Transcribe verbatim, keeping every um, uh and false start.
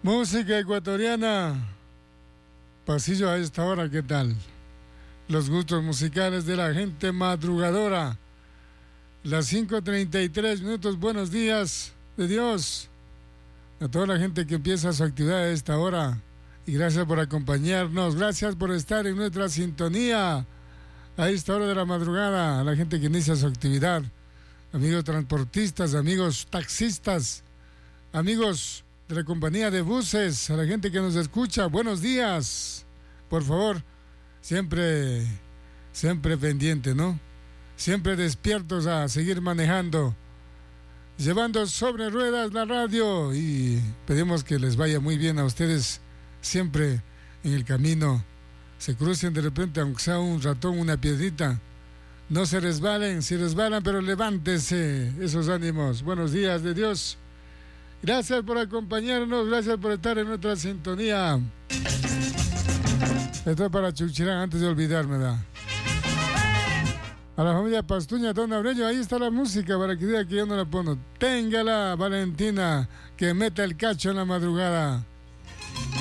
Música ecuatoriana. Pasillo a esta hora, ¿qué tal? Los gustos musicales de la gente madrugadora. Las cinco treinta y tres minutos, buenos días de Dios a toda la gente que empieza su actividad a esta hora. Y gracias por acompañarnos, gracias por estar en nuestra sintonía a esta hora de la madrugada. A la gente que inicia su actividad, amigos transportistas, amigos taxistas, amigos de la compañía de buses, a la gente que nos escucha, buenos días. Por favor, siempre, siempre pendiente, ¿no? Siempre despiertos a seguir manejando, llevando sobre ruedas la radio, y pedimos que les vaya muy bien a ustedes siempre en el camino. Se crucen de repente, aunque sea un ratón, una piedrita, no se resbalen, si resbalan, pero levántese, esos ánimos. Buenos días de Dios. Gracias por acompañarnos, gracias por estar en nuestra sintonía. Esto es para Chuchirán, antes de olvidarme, ¿verdad? A la familia Pastuña, Don Aurelio, ahí está la música para que diga que yo no la pongo. Téngala, Valentina, que meta el cacho en la madrugada.